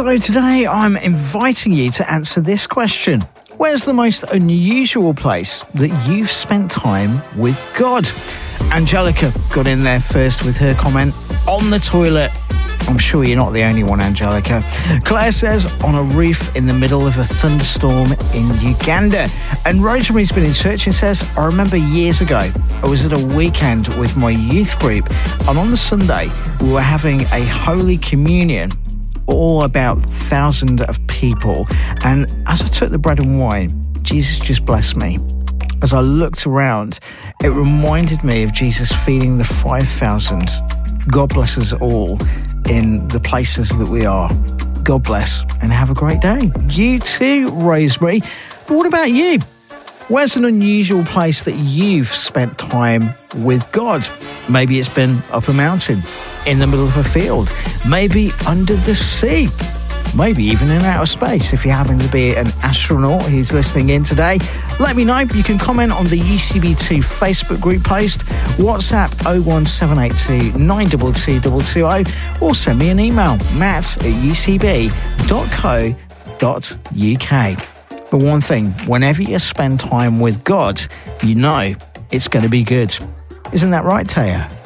So today I'm inviting you to answer this question. Where's the most unusual place that you've spent time with God? Angelica got in there first with her comment, on the toilet. I'm sure you're not the only one, Angelica. Claire says, on a roof in the middle of a thunderstorm in Uganda. And Rosemary's been in church and says, I remember years ago, I was at a weekend with my youth group, and on the Sunday, we were having a Holy Communion, all about 1,000 of people. And as I took the bread and wine, Jesus just blessed me. As I looked around, it reminded me of Jesus feeding the 5,000. God bless us all in the places that we are. God bless and have a great day. You too, Rosemary. But what about you? Where's an unusual place that you've spent time with God? Maybe it's been up a mountain, in the middle of a field, maybe under the sea, maybe even in outer space. If you happen to be an astronaut who's listening in today, let me know. You can comment on the UCB2 Facebook group post, WhatsApp 01782 922 220, or send me an email, matt@ucb.co.uk. But one thing, whenever you spend time with God, you know it's going to be good. Isn't that right, Taya?